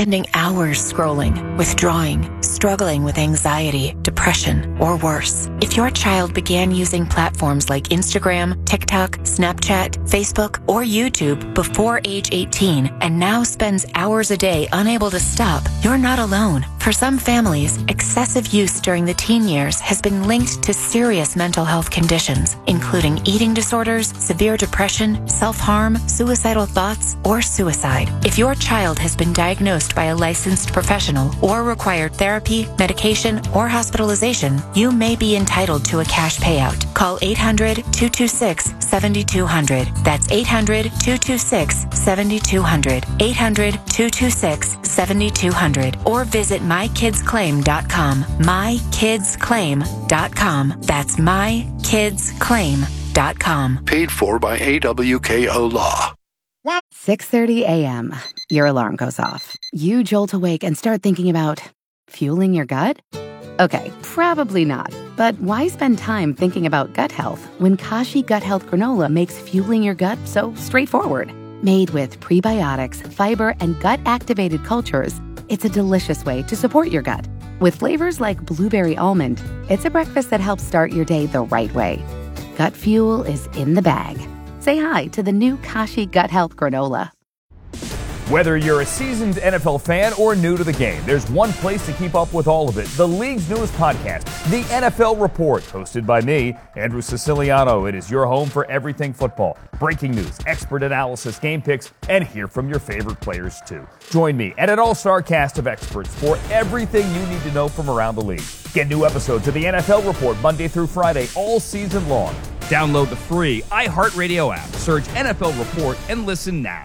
spending hours scrolling, withdrawing, struggling with anxiety, depression, or worse. If your child began using platforms like Instagram, TikTok, Snapchat, Facebook, or YouTube before age 18 and now spends hours a day unable to stop, you're not alone. For some families, excessive use during the teen years has been linked to serious mental health conditions, including eating disorders, severe depression, self-harm, suicidal thoughts, or suicide. If your child has been diagnosed by a licensed professional or required therapy, medication, or hospitalization, you may be entitled to a cash payout. Call 800-226-7200. That's 800-226-7200. 800-226-7200. Or visit mykidsclaim.com. mykidsclaim.com. That's mykidsclaim.com. Paid for by AWKO Law. 6:30 a.m. Your alarm goes off. You jolt awake and start thinking about fueling your gut? Okay, probably not. But why spend time thinking about gut health when Kashi Gut Health Granola makes fueling your gut so straightforward? Made with prebiotics, fiber, and gut-activated cultures, it's a delicious way to support your gut. With flavors like blueberry almond, it's a breakfast that helps start your day the right way. Gut fuel is in the bag. Say hi to the new Kashi Gut Health Granola. Whether you're a seasoned NFL fan or new to the game, there's one place to keep up with all of it. The league's newest podcast, The NFL Report, hosted by me, Andrew Siciliano. It is your home for everything football. Breaking news, expert analysis, game picks, and hear from your favorite players, too. Join me and an all-star cast of experts for everything you need to know from around the league. Get new episodes of The NFL Report Monday through Friday all season long. Download the free iHeartRadio app. Search NFL Report and listen now.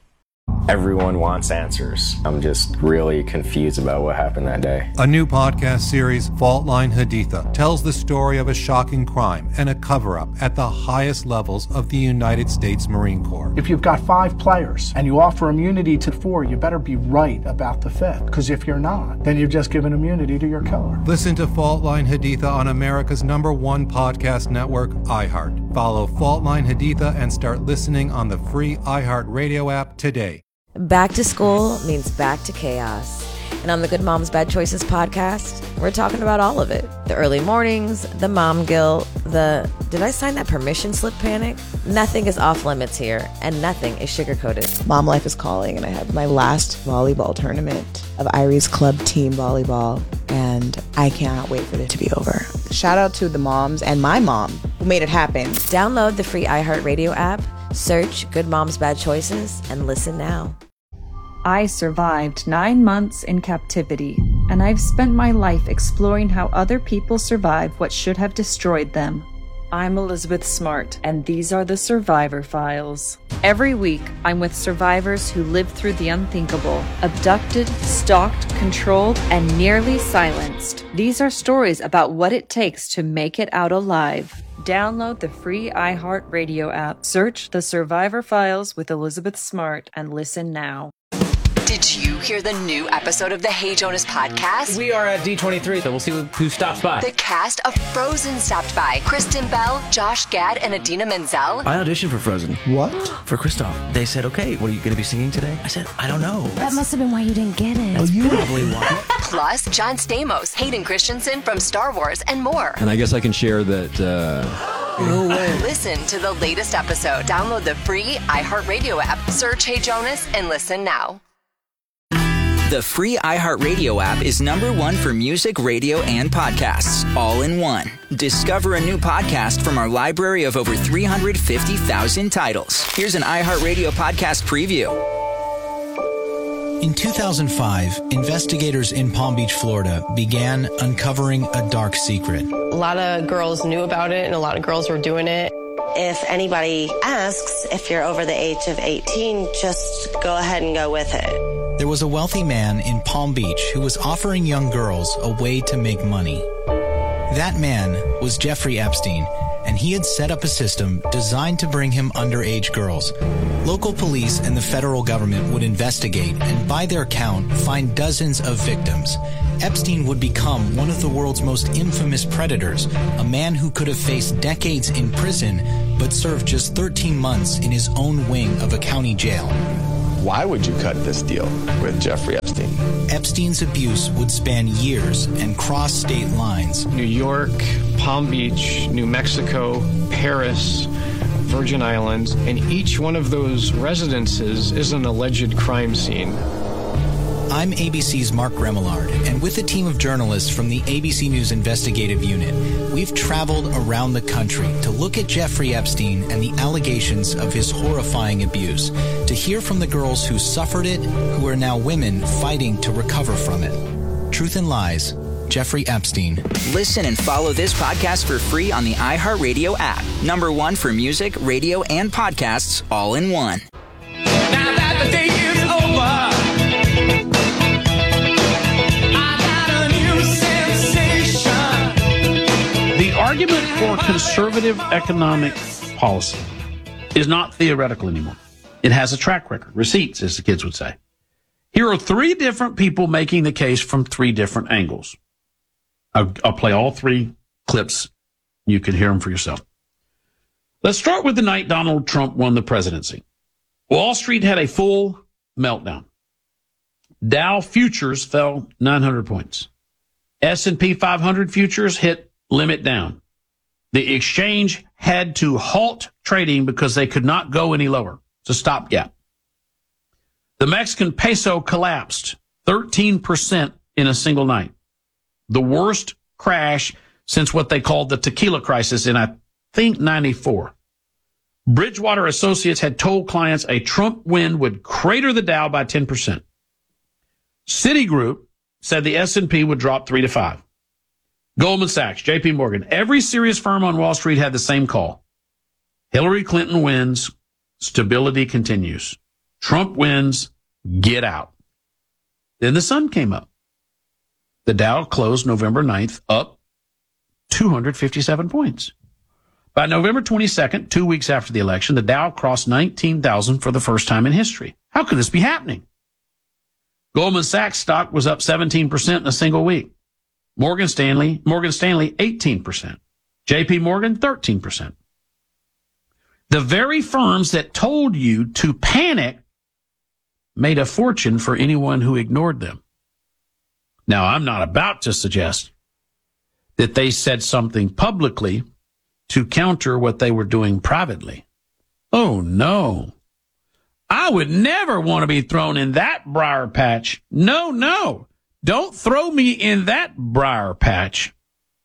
Everyone wants answers. I'm just really confused about what happened that day. A new podcast series, Fault Line Haditha, tells the story of a shocking crime and a cover-up at the highest levels of the United States Marine Corps. If you've got 5 players and you offer immunity to 4, you better be right about the 5th. Because if you're not, then you've just given immunity to your killer. Listen to Fault Line Haditha on America's #1 podcast network, iHeart. Follow Fault Line Haditha and start listening on the free iHeartRadio app today. Back to school means back to chaos. And on the Good Moms Bad Choices podcast, we're talking about all of it. The early mornings, the mom guilt, the did I sign that permission slip panic? Nothing is off limits here, and nothing is sugar-coated. Mom life is calling, and I had my last volleyball tournament of Irie's club team volleyball, and I cannot wait for it to be over. Shout out to the moms and my mom who made it happen. Download the free iHeartRadio app, search Good Moms Bad Choices, and listen now. I survived 9 months in captivity, and I've spent my life exploring how other people survive what should have destroyed them. I'm Elizabeth Smart, and these are the Survivor Files. Every week, I'm with survivors who lived through the unthinkable, abducted, stalked, controlled, and nearly silenced. These are stories about what it takes to make it out alive. Download the free iHeartRadio app, search The Survivor Files with Elizabeth Smart, and listen now. Did you hear the new episode of the Hey Jonas podcast? We are at D23, so we'll see who stops by. The cast of Frozen stopped by. Kristen Bell, Josh Gad, and Idina Menzel. I auditioned for Frozen. What? For Kristoff. They said, okay, what are you going to be singing today? I said, I don't know. That must have been why you didn't get it. That's probably why. Plus, John Stamos, Hayden Christensen from Star Wars, and more. And I guess I can share that... No way. Listen to the latest episode. Download the free iHeartRadio app. Search Hey Jonas and listen now. The free iHeartRadio app is #1 for music, radio, and podcasts, all in one. Discover a new podcast from our library of over 350,000 titles. Here's an iHeartRadio podcast preview. In 2005, investigators in Palm Beach, Florida, began uncovering a dark secret. A lot of girls knew about it, and a lot of girls were doing it. If anybody asks if you're over the age of 18, just go ahead and go with it. There was a wealthy man in Palm Beach who was offering young girls a way to make money. That man was Jeffrey Epstein, and he had set up a system designed to bring him underage girls. Local police and the federal government would investigate and, by their count, find dozens of victims. Epstein would become one of the world's most infamous predators, a man who could have faced decades in prison but served just 13 months in his own wing of a county jail. Why would you cut this deal with Jeffrey Epstein? Epstein's abuse would span years and cross state lines. New York, Palm Beach, New Mexico, Paris, Virgin Islands, and each one of those residences is an alleged crime scene. I'm ABC's Mark Remillard, and with a team of journalists from the ABC News Investigative Unit, we've traveled around the country to look at Jeffrey Epstein and the allegations of his horrifying abuse, to hear from the girls who suffered it, who are now women fighting to recover from it. Truth and Lies, Jeffrey Epstein. Listen and follow this podcast for free on the iHeartRadio app. #1 for music, radio, and podcasts all in one. Now that the day is over, the argument for conservative economic policy is not theoretical anymore. It has a track record, receipts, as the kids would say. Here are 3 different people making the case from 3 different angles. I'll play all 3 clips. You can hear them for yourself. Let's start with the night Donald Trump won the presidency. Wall Street had a full meltdown. Dow futures fell 900 points. S&P 500 futures hit limit down. The exchange had to halt trading because they could not go any lower. It's a stopgap. The Mexican peso collapsed 13% in a single night. The worst crash since what they called the tequila crisis in, I think, 94. Bridgewater Associates had told clients a Trump win would crater the Dow by 10%. Citigroup said the S&P would drop 3 to 5. Goldman Sachs, JP Morgan, every serious firm on Wall Street had the same call. Hillary Clinton wins, stability continues. Trump wins, get out. Then the sun came up. The Dow closed November 9th up 257 points. By November 22nd, 2 weeks after the election, the Dow crossed 19,000 for the first time in history. How could this be happening? Goldman Sachs stock was up 17% in a single week. Morgan Stanley, 18%. JP Morgan, 13%. The very firms that told you to panic made a fortune for anyone who ignored them. Now, I'm not about to suggest that they said something publicly to counter what they were doing privately. Oh, no. I would never want to be thrown in that briar patch. No. Don't throw me in that briar patch.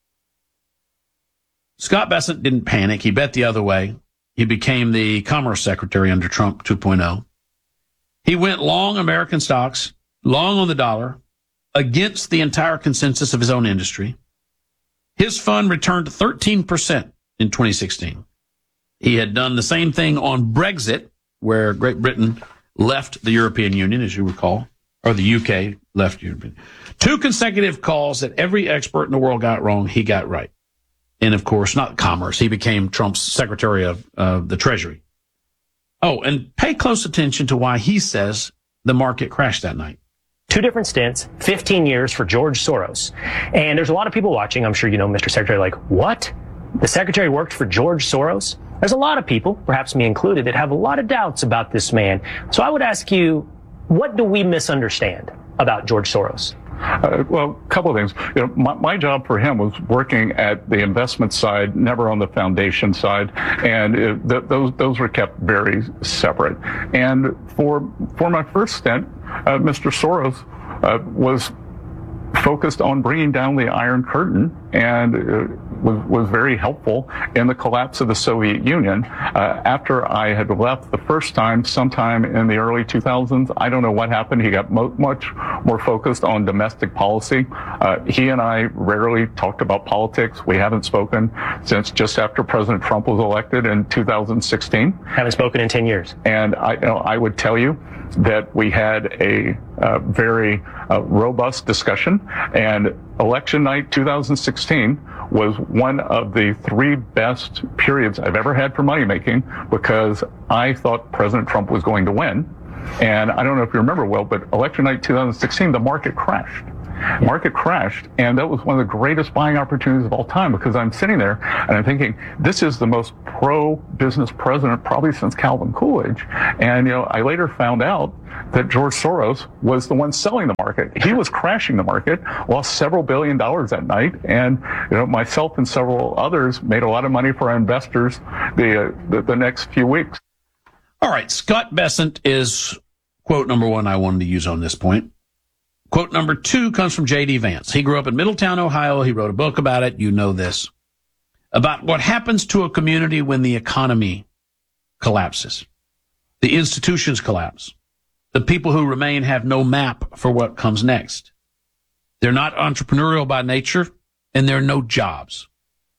Scott Bessent didn't panic. He bet the other way. He became the Commerce Secretary under Trump 2.0. He went long American stocks, long on the dollar, against the entire consensus of his own industry. His fund returned 13% in 2016. He had done the same thing on Brexit, where Great Britain left the European Union, as you recall, or the UK left Europe. 2 consecutive calls that every expert in the world got wrong, he got right. And, of course, not commerce. He became Trump's Secretary of the Treasury. Oh, and pay close attention to why he says the market crashed that night. 2 different stints, 15 years for George Soros. And there's a lot of people watching, I'm sure you know, Mr. Secretary, like, what? The Secretary worked for George Soros? There's a lot of people, perhaps me included, that have a lot of doubts about this man. So I would ask you, what do we misunderstand about George Soros? Well, a couple of things. You know, my job for him was working at the investment side, never on the foundation side, and those were kept very separate. And for my first stint, Mr. Soros was focused on bringing down the Iron Curtain and was very helpful in the collapse of the Soviet Union. After I had left the first time, sometime in the early 2000s, I don't know what happened. He got much more focused on domestic policy. He and I rarely talked about politics. We haven't spoken since just after President Trump was elected in 2016. Haven't spoken in 10 years. And I would tell you that we had a very robust discussion, and election night 2016 was one of the 3 best periods I've ever had for money making, because I thought President Trump was going to win. And I don't know if you remember, Will, but election night 2016, the market crashed. Market crashed, and that was one of the greatest buying opportunities of all time, because I'm sitting there and I'm thinking, this is the most pro-business president probably since Calvin Coolidge. And, I later found out that George Soros was the one selling the market. He was crashing the market, lost several $1 billion that night, and myself and several others made a lot of money for our investors the next few weeks. All right, Scott Bessent is quote number one I wanted to use on this point. Quote number two comes from J.D. Vance. He grew up in Middletown, Ohio. He wrote a book about it. You know this. About what happens to a community when the economy collapses. The institutions collapse. The people who remain have no map for what comes next. They're not entrepreneurial by nature, and there are no jobs.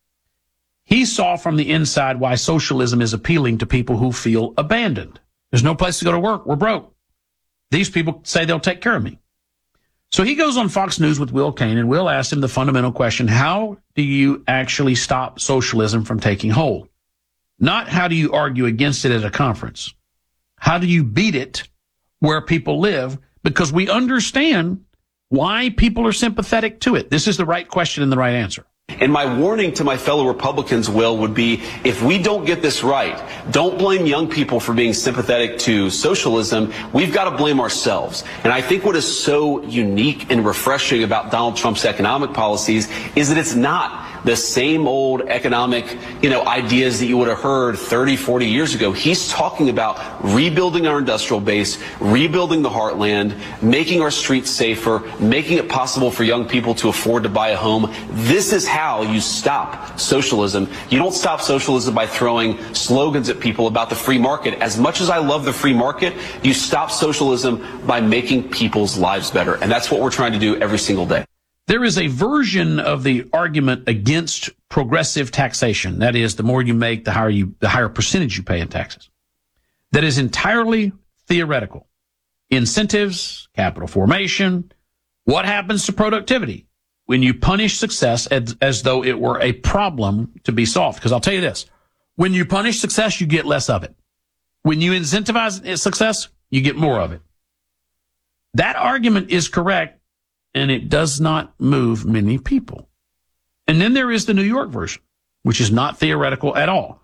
He saw from the inside why socialism is appealing to people who feel abandoned. There's no place to go to work. We're broke. These people say they'll take care of me. So he goes on Fox News with Will Cain, and Will asked him the fundamental question, how do you actually stop socialism from taking hold? Not how do you argue against it at a conference. How do you beat it where people live? Because we understand why people are sympathetic to it. This is the right question and the right answer. And my warning to my fellow Republicans, Will, would be, if we don't get this right, don't blame young people for being sympathetic to socialism. We've got to blame ourselves. And I think what is so unique and refreshing about Donald Trump's economic policies is that it's not the same old economic, ideas that you would have heard 30, 40 years ago. He's talking about rebuilding our industrial base, rebuilding the heartland, making our streets safer, making it possible for young people to afford to buy a home. This is how you stop socialism. You don't stop socialism by throwing slogans at people about the free market. As much as I love the free market, you stop socialism by making people's lives better. And that's what we're trying to do every single day. There is a version of the argument against progressive taxation. That is, the more you make, the higher percentage you pay in taxes. That is entirely theoretical. Incentives, capital formation, what happens to productivity when you punish success as though it were a problem to be solved? Because I'll tell you this, when you punish success, you get less of it. When you incentivize success, you get more of it. That argument is correct, and it does not move many people. And then there is the New York version, which is not theoretical at all.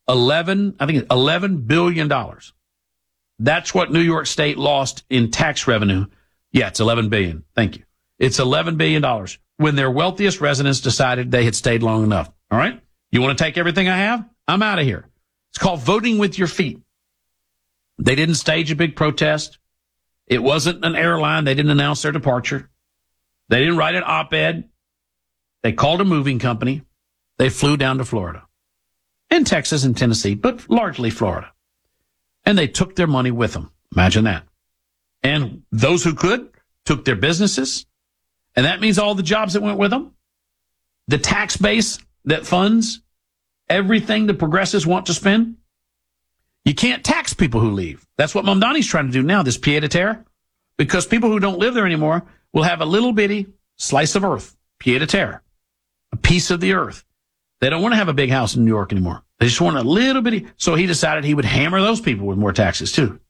$11 billion. That's what New York State lost in tax revenue. Yeah, it's $11 billion. Thank you. It's $11 billion when their wealthiest residents decided they had stayed long enough. All right? You want to take everything I have? I'm out of here. It's called voting with your feet. They didn't stage a big protest. It wasn't an airline. They didn't announce their departure. They didn't write an op-ed. They called a moving company. They flew down to Florida and Texas and Tennessee, but largely Florida. And they took their money with them. Imagine that. And those who could took their businesses. And that means all the jobs that went with them. The tax base that funds everything the progressives want to spend. You can't tax people who leave. That's what Mamdani's trying to do now, this pied-à-terre. Because people who don't live there anymore will have a little bitty slice of earth, pied-à-terre, a piece of the earth. They don't want to have a big house in New York anymore. They just want a little bitty. So he decided he would hammer those people with more taxes too.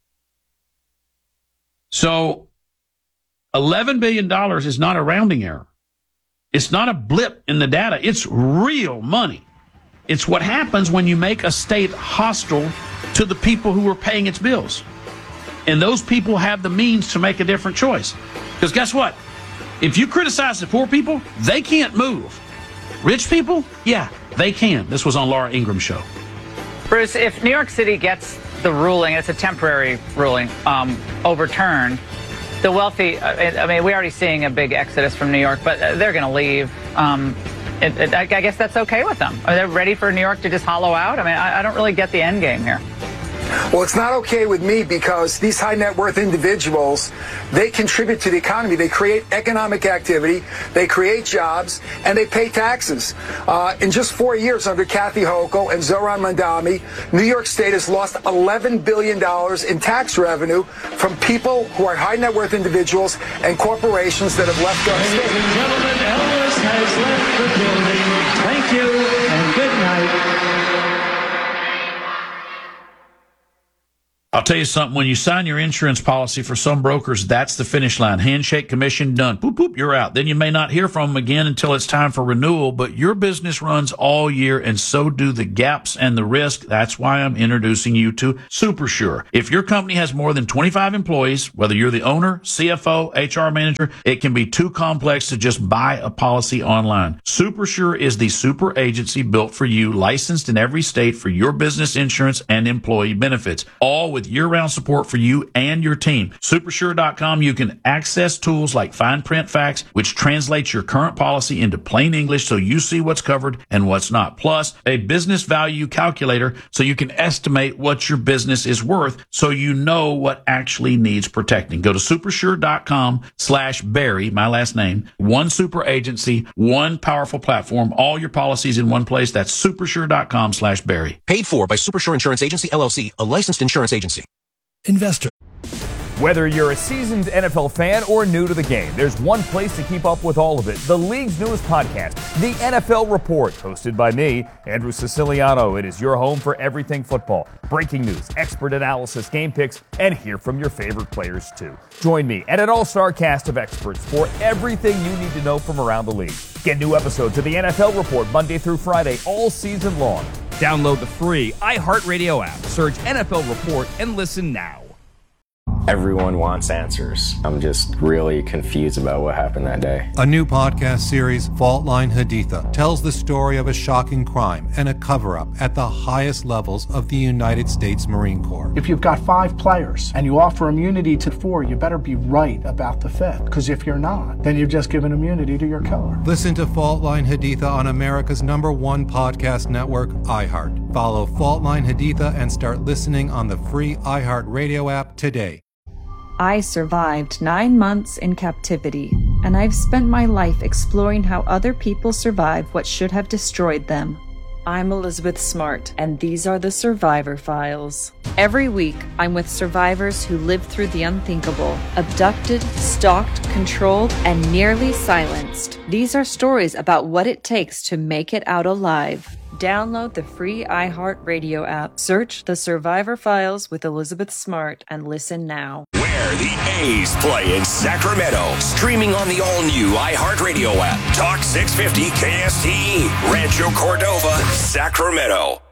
So $11 billion is not a rounding error. It's not a blip in the data. It's real money. It's what happens when you make a state hostile to the people who are paying its bills. And those people have the means to make a different choice. Because guess what? If you criticize the poor people, they can't move. Rich people, yeah, they can. This was on Laura Ingram's show. Bruce, if New York City gets the ruling, it's a temporary ruling, overturned, the wealthy, we're already seeing a big exodus from New York, but they're going to leave. I guess that's okay with them. Are they ready for New York to just hollow out? I don't really get the end game here. Well, it's not okay with me because these high net worth individuals, they contribute to the economy. They create economic activity, they create jobs, and they pay taxes. In just 4 years under Kathy Hochul and Zohran Mamdani, New York State has lost $11 billion in tax revenue from people who are high net worth individuals and corporations that have left our state. Ladies and gentlemen, Elvis has left the building. Thank you and good night. I'll tell you something. When you sign your insurance policy, for some brokers, that's the finish line. Handshake, commission, done. Boop, boop, you're out. Then you may not hear from them again until it's time for renewal, but your business runs all year, and so do the gaps and the risk. That's why I'm introducing you to SuperSure. If your company has more than 25 employees, whether you're the owner, CFO, HR manager, it can be too complex to just buy a policy online. SuperSure is the super agency built for you, licensed in every state for your business insurance and employee benefits, all with year-round support for you and your team. Supersure.com, you can access tools like Fine Print Facts, which translates your current policy into plain English so you see what's covered and what's not. Plus, a business value calculator so you can estimate what your business is worth so you know what actually needs protecting. Go to supersure.com/Barry, my last name. One super agency, one powerful platform, all your policies in one place. That's supersure.com/Barry. Paid for by Supersure Insurance Agency, LLC, a licensed insurance agency. Investor. Whether you're a seasoned NFL fan or new to the game, there's one place to keep up with all of it. The league's newest podcast, The NFL Report, hosted by me, Andrew Siciliano. It is your home for everything football. Breaking news, expert analysis, game picks, and hear from your favorite players too. Join me and an all-star cast of experts for everything you need to know from around the league. Get new episodes of The NFL Report Monday through Friday all season long. Download the free iHeartRadio app. Search NFL Report and listen now. Everyone wants answers. I'm just really confused about what happened that day. A new podcast series, Fault Line Haditha, tells the story of a shocking crime and a cover-up at the highest levels of the United States Marine Corps. If you've got 5 players and you offer immunity to 4, you better be right about the 5th. Because if you're not, then you've just given immunity to your killer. Listen to Fault Line Haditha on America's #1 podcast network, iHeart. Follow Fault Line Haditha and start listening on the free iHeart Radio app today. I survived 9 months in captivity, and I've spent my life exploring how other people survive what should have destroyed them. I'm Elizabeth Smart, and these are the Survivor Files. Every week, I'm with survivors who lived through the unthinkable, abducted, stalked, controlled, and nearly silenced. These are stories about what it takes to make it out alive. Download the free iHeartRadio app. Search The Survivor Files with Elizabeth Smart and listen now. Where the A's play in Sacramento. Streaming on the all-new iHeartRadio app. Talk 650 KSTE. Rancho Cordova, Sacramento.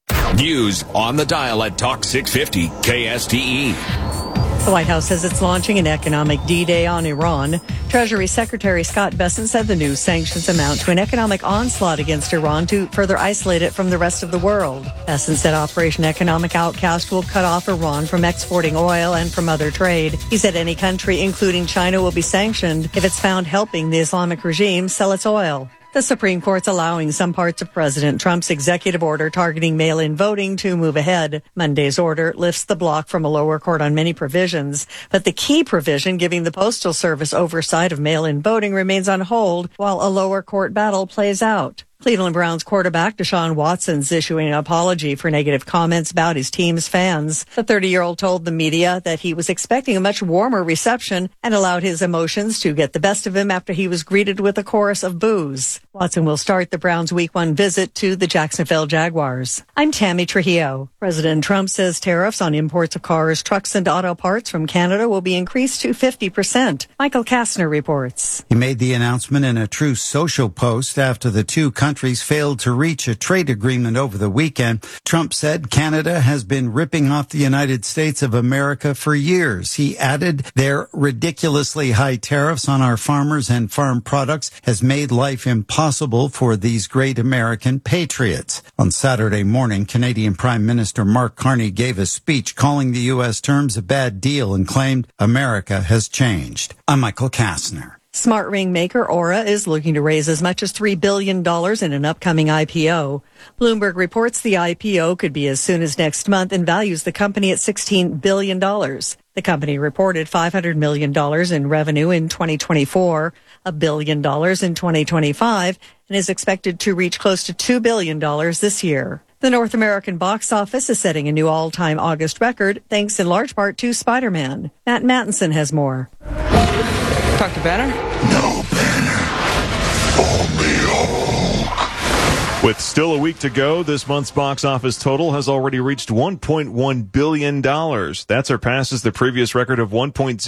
News on the dial at Talk 650 KSTE. The White House says it's launching an economic D-Day on Iran. Treasury Secretary Scott Bessent said the new sanctions amount to an economic onslaught against Iran to further isolate it from the rest of the world. Bessent said Operation Economic Outcast will cut off Iran from exporting oil and from other trade. He said any country, including China, will be sanctioned if it's found helping the Islamic regime sell its oil. The Supreme Court's allowing some parts of President Trump's executive order targeting mail-in voting to move ahead. Monday's order lifts the block from a lower court on many provisions, but the key provision giving the Postal Service oversight of mail-in voting remains on hold while a lower court battle plays out. Cleveland Browns quarterback Deshaun Watson's issuing an apology for negative comments about his team's fans. The 30-year-old told the media that he was expecting a much warmer reception and allowed his emotions to get the best of him after he was greeted with a chorus of boos. Watson will start the Browns' Week 1 visit to the Jacksonville Jaguars. I'm Tammy Trujillo. President Trump says tariffs on imports of cars, trucks, and auto parts from Canada will be increased to 50%. Michael Kastner reports. He made the announcement in a Truth Social post after the two countries failed to reach a trade agreement over the weekend. Trump said Canada has been ripping off the United States of America for years. He added their ridiculously high tariffs on our farmers and farm products has made life impossible for these great American patriots. On Saturday morning, Canadian Prime Minister Mark Carney gave a speech calling the U.S. terms a bad deal and claimed America has changed. I'm Michael Kastner. Smart ring maker Aura is looking to raise as much as $3 billion in an upcoming IPO. Bloomberg reports the IPO could be as soon as next month and values the company at $16 billion. The company reported $500 million in revenue in 2024, $1 billion in 2025, and is expected to reach close to $2 billion this year. The North American box office is setting a new all-time August record, thanks in large part to Spider-Man. Matt Mattinson has more. Talk to Banner? No, Banner. Only Hulk. With still a week to go, this month's box office total has already reached $1.1 billion. That surpasses the previous record of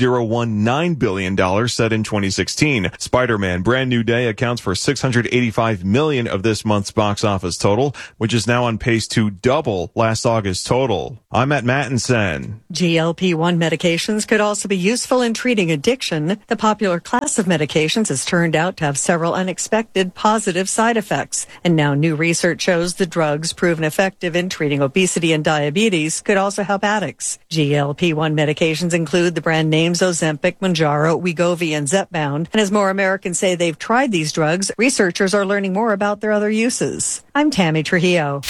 $1.019 billion set in 2016. Spider-Man Brand New Day accounts for $685 million of this month's box office total, which is now on pace to double last August's total. I'm Matt Mattinson. GLP-1 medications could also be useful in treating addiction. The popular class of medications has turned out to have several unexpected positive side effects, and now new research shows the drugs proven effective in treating obesity and diabetes could also help addicts. GLP-1 medications include the brand names Ozempic, Mounjaro, Wegovy, and Zepbound. And as more Americans say they've tried these drugs, researchers are learning more about their other uses. I'm Tammy Trujillo.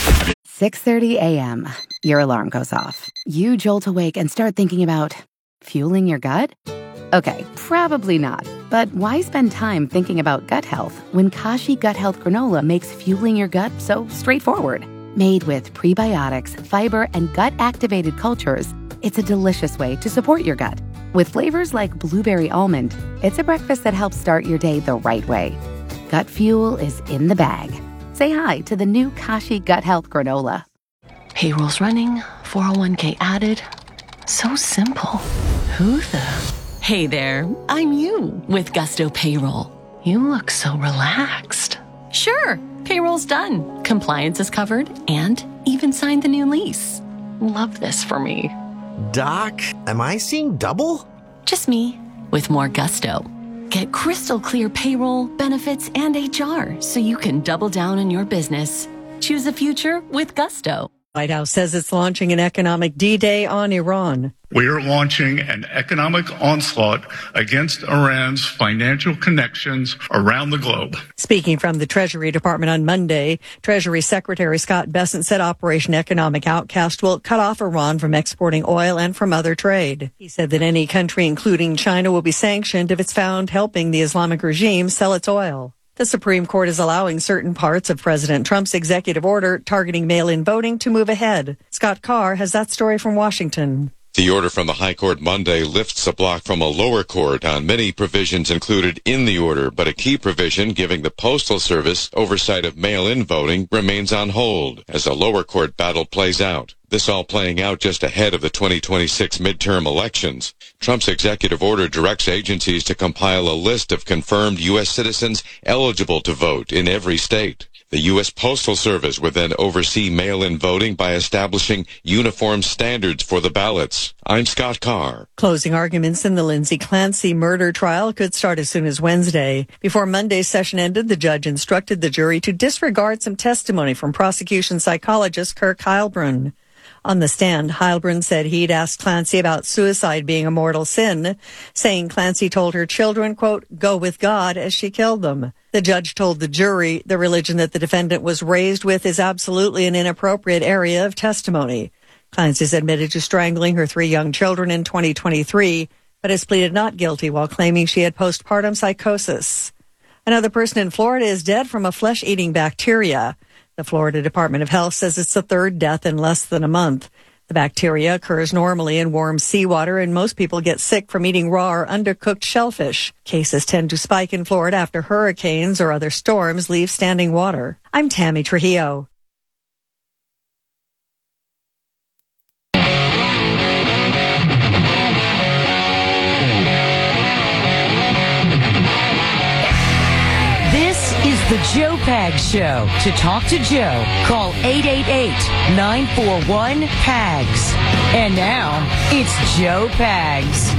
6:30 a.m. Your alarm goes off. You jolt awake and start thinking about fueling your gut? Okay, probably not. But why spend time thinking about gut health when Kashi Gut Health Granola makes fueling your gut so straightforward? Made with prebiotics, fiber, and gut-activated cultures, it's a delicious way to support your gut. With flavors like blueberry almond, it's a breakfast that helps start your day the right way. Gut fuel is in the bag. Say hi to the new Kashi Gut Health Granola. Payroll's running, 401k added. So simple. Who the... Hey there, I'm you with Gusto Payroll. You look so relaxed. Sure, payroll's done. Compliance is covered and even signed the new lease. Love this for me. Doc, am I seeing double? Just me with more Gusto. Get crystal clear payroll, benefits, and HR so you can double down on your business. Choose a future with Gusto. White House says it's launching an economic D-Day on Iran. We are launching an economic onslaught against Iran's financial connections around the globe. Speaking from the Treasury Department on Monday, Treasury Secretary Scott Bessent said Operation Economic Outcast will cut off Iran from exporting oil and from other trade. He said that any country, including China, will be sanctioned if it's found helping the Islamic regime sell its oil. The Supreme Court is allowing certain parts of President Trump's executive order targeting mail-in voting to move ahead. Scott Carr has that story from Washington. The order from the High Court Monday lifts a block from a lower court on many provisions included in the order, but a key provision giving the Postal Service oversight of mail-in voting remains on hold as a lower court battle plays out. This all playing out just ahead of the 2026 midterm elections. Trump's executive order directs agencies to compile a list of confirmed U.S. citizens eligible to vote in every state. The U.S. Postal Service would then oversee mail-in voting by establishing uniform standards for the ballots. I'm Scott Carr. Closing arguments in the Lindsay Clancy murder trial could start as soon as Wednesday. Before Monday's session ended, the judge instructed the jury to disregard some testimony from prosecution psychologist Kirk Heilbrunn. On the stand, Heilbrunn said he'd asked Clancy about suicide being a mortal sin, saying Clancy told her children, quote, go with God as she killed them. The judge told the jury the religion that the defendant was raised with is absolutely an inappropriate area of testimony. Clancy's admitted to strangling her 3 young children in 2023, but has pleaded not guilty while claiming she had postpartum psychosis. Another person in Florida is dead from a flesh-eating bacteria. The Florida Department of Health says it's the 3rd death in less than a month. The bacteria occurs normally in warm seawater, and most people get sick from eating raw or undercooked shellfish. Cases tend to spike in Florida after hurricanes or other storms leave standing water. I'm Tammy Trujillo. The Joe Pags Show. To talk to Joe, call 888-941-PAGS. And now, it's Joe Pags.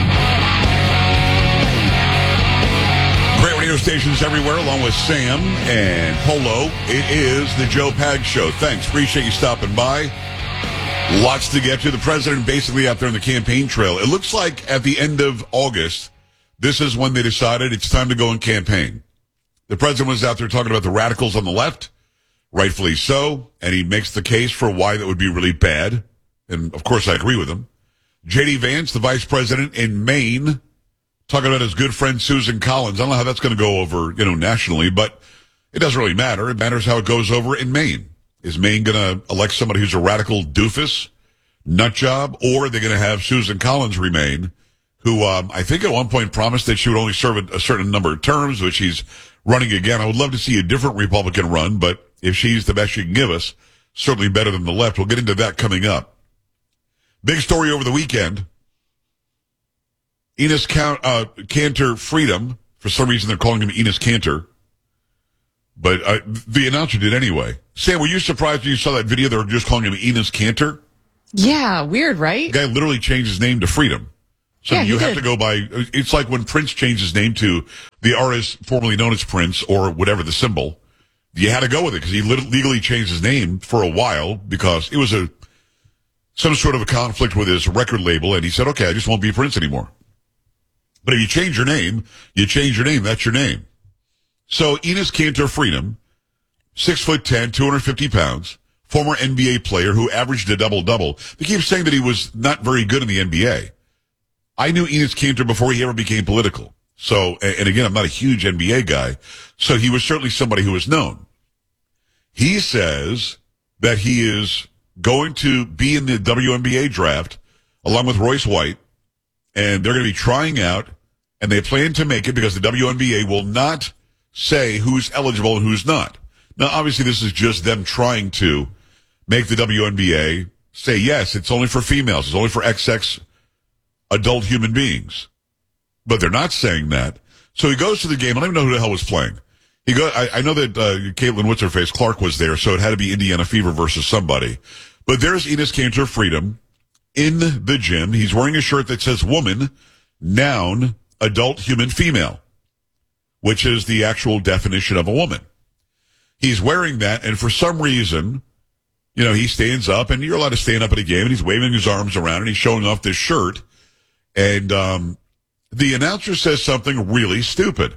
Great radio stations everywhere, along with Sam and Polo. It is the Joe Pags Show. Thanks. Appreciate you stopping by. Lots to get to. The president basically out there on the campaign trail. It looks like at the end of August, this is when they decided it's time to go and campaign. The president was out there talking about the radicals on the left, rightfully so, and he makes the case for why that would be really bad. And, of course, I agree with him. J.D. Vance, the vice president in Maine, talking about his good friend Susan Collins. I don't know how that's going to go over, nationally, but it doesn't really matter. It matters how it goes over in Maine. Is Maine going to elect somebody who's a radical doofus, nut job, or are they going to have Susan Collins remain, who I think at one point promised that she would only serve a certain number of terms, which she's running again. I would love to see a different Republican run, but if she's the best she can give us, certainly better than the left. We'll get into that coming up. Big story over the weekend. Enes Kanter Freedom. For some reason, they're calling him Enes Kanter. But the announcer did anyway. Sam, were you surprised when you saw that video? They were just calling him Enes Kanter? Yeah, weird, right? The guy literally changed his name to Freedom. So yeah, you have to go by, it's like when Prince changed his name to the artist formerly known as Prince, or whatever the symbol. You had to go with it because he legally changed his name for a while because it was some sort of a conflict with his record label, and he said, okay, I just won't be Prince anymore. But if you change your name, that's your name. So Enes Kanter Freedom, 6'10", 250 pounds, former NBA player who averaged a double-double. They keep saying that he was not very good in the NBA. I knew Enes Kanter before he ever became political. So, and again, I'm not a huge NBA guy, so he was certainly somebody who was known. He says that he is going to be in the WNBA draft along with Royce White, and they're going to be trying out, and they plan to make it because the WNBA will not say who's eligible and who's not. Now, obviously, this is just them trying to make the WNBA say, yes, it's only for females, it's only for XX adult human beings. But they're not saying that. So he goes to the game. I don't even know who the hell was playing. I know that Caitlin What's-Her-Face Clark was there, so it had to be Indiana Fever versus somebody. But there's Enes Kanter Freedom in the gym. He's wearing a shirt that says woman, noun, adult, human, female, which is the actual definition of a woman. He's wearing that, and for some reason, you know, he stands up, and you're allowed to stand up at a game, and he's waving his arms around, and he's showing off this shirt. And the announcer says something really stupid.